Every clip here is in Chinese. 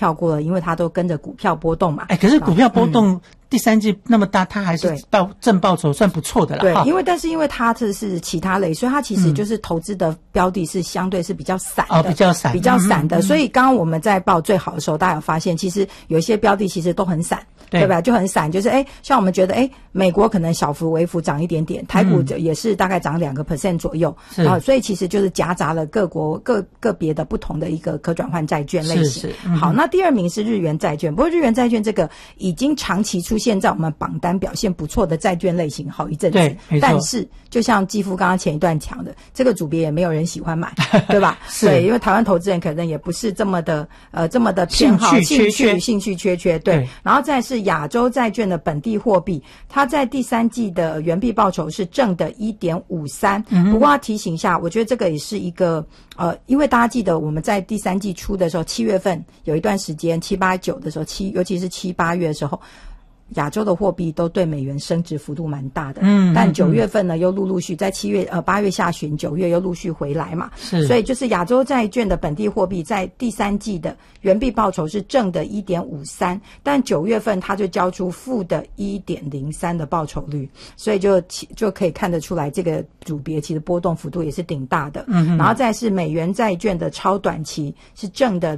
跳过了，因为它都跟着股票波动嘛。 可是股票波动第三季那么大，它还是正报酬算不错的啦。 对，因为它这是其他类，所以它其实就是投资的标的是相对是比较散的，比较散的。所以刚刚我们在报最好的时候，大家有发现，其实有一些标的其实都很散，对吧？就很散，就是像我们觉得美国可能小幅微幅涨一点点，台股也是大概涨2% 左右，所以其实就是夹杂了各国个别的不同的一个可转换债券类型。好，那第二名是日元债券，不过日元债券这个已经长期出现在我们榜单表现不错的债券类型好一阵子， 对， 但是就像基夫刚刚前一段讲的，这个组别也没有人喜欢买，对吧？对，因为台湾投资人可能也不是这么的偏好兴趣缺缺，对。然后再是亚洲债券的本地货币，它在第三季的原币报酬是正的 1.53，不过要提醒一下，我觉得这个也是一个因为大家记得我们在第三季初的时候，7月份有一段时间7、8、9的时候，尤其是7、8月的时候，亚洲的货币都对美元升值幅度蛮大的，但9月份呢又陆续在8月下旬9月又陆续回来嘛，所以就是亚洲债券的本地货币在第三季的原币报酬是正的 1.53， 但9月份它就交出负的 1.03 的报酬率，所以就可以看得出来这个组别其实波动幅度也是挺大的。然后再是美元债券的超短期是正的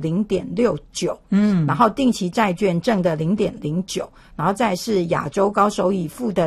0.69， 然后定期债券正的 0.09， 然后再是亚洲高收益负的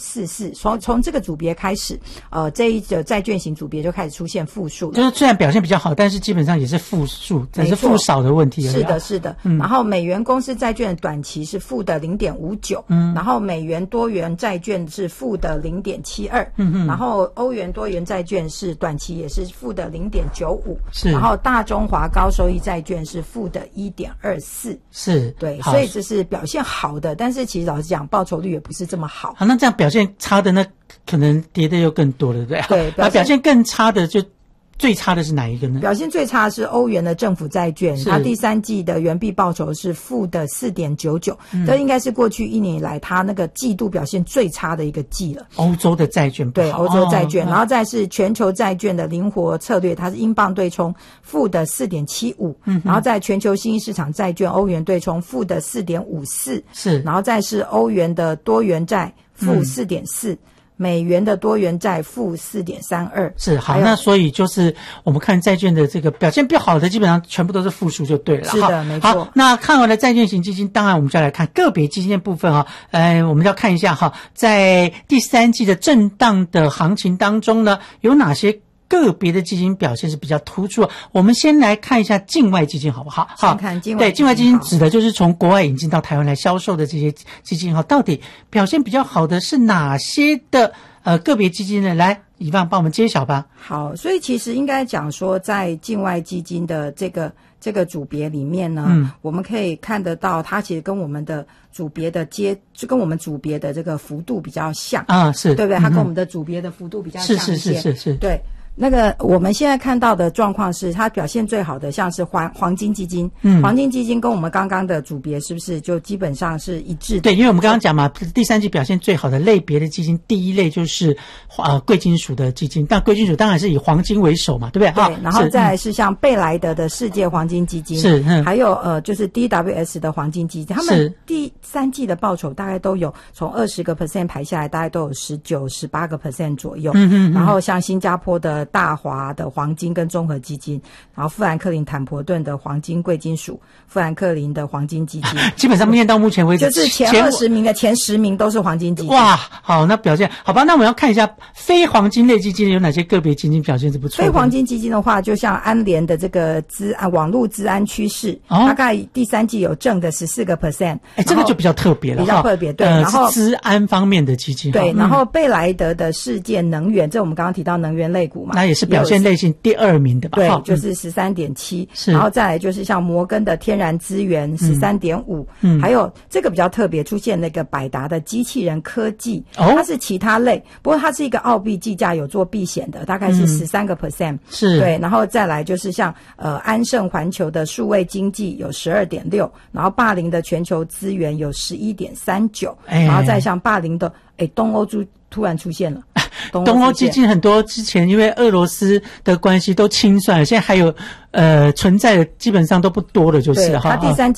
0.44， 从这个组别开始这一个债券型组别就开始出现负数了， 就是虽然表现比较好，但是基本上也是负数，只是负少的问题而已。 是的然后美元公司债券短期是负的 0.59， 然后美元多元债券是负的 0.72， 然后欧元多元债券是短期也是负的 0.95， 然后大中华高收益债券是负的 1.24， 是对，所以这是表现好的，但是其实老实讲报酬率也不是这么好。 好，那这样表现差的那可能跌的又更多了，对不对？对，表现更差的就最差的是哪一个呢？ 表现最差的是欧元的政府债券，它第三季的原币报酬是负的 4.99， 这应该是过去1年以来它那个季度表现最差的一个季了。 欧洲的债券不好， 对，欧洲债券，然后再是全球债券的灵活策略，它是英镑对冲负的 4.75， 然后在全球新兴市场债券欧元对冲负的 4.54， 是，然后再是欧元的多元债负 4.4，美元的多元债负 4.32， 是好，那所以就是我们看债券的这个表现比较好的，基本上全部都是负数就对了。 是的，没错。 好，那看完了债券型基金，当然我们就要来看个别基金的部分我们要看一下在第三季的震荡的行情当中呢，有哪些个别的基金表现是比较突出的。我们先来看一下境外基金好不好？ 先看境外基金。 对，境外基金指的就是从国外引进到台湾来销售的这些基金到底表现比较好的是哪些的个别基金呢？来，以方帮我们揭晓吧。 好，所以其实应该讲说，在境外基金的这个组别里面呢，我们可以看得到，它其实跟我们的组别的就跟我们组别的这个幅度比较像啊，是对不对？它跟我们的组别的幅度比较像一些，是，对。那个我们现在看到的状况是，它表现最好的像是黄金基金，黄金基金跟我们刚刚的组别是不是就基本上是一致的？ 对，因为我们刚刚讲嘛，第三季表现最好的类别的基金，第一类就是贵金属的基金，但贵金属当然是以黄金为首嘛，对不对？ 对，然后再来是像贝莱德的世界黄金基金，是，还有就是 DWS 的黄金基金，他们第三季的报酬大概都有从20% 排下来，大概都有19%、18% 左右。然后像新加坡的大华的黄金跟综合基金，然后富兰克林坦博顿的黄金贵金属，富兰克林的黄金基金， 基本上念到目前为止， 就是前20名的前10名都是黄金基金。 哇，好，那表现好吧？那我们要看一下非黄金类基金有哪些个别基金表现是不错的。 非黄金基金的话，就像安联的这个网络资安趋势，大概第三季有正的 14%， 这个就比较特别了， 比较特别，对。然后是资安方面的基金， 对。然后贝莱德的世界能源，这我们刚刚提到能源类股嘛。 那也是表现类型第2名的吧？ 对，就是 13.7， 然后再来就是像摩根的天然资源 13.5， 还有这个比较特别出现那个百达的机器人科技，它是其他类，不过它是一个澳币计价有做避险的，大概是 13%， 是，对。然后再来就是像安盛环球的数位经济有 12.6， 然后霸凌的全球资源有 11.39， 然后再像霸凌的东欧突然出现了。 东欧基金很多之前因为俄罗斯的关系都清算了，现在还有存在的基本上都不多了，就是它第三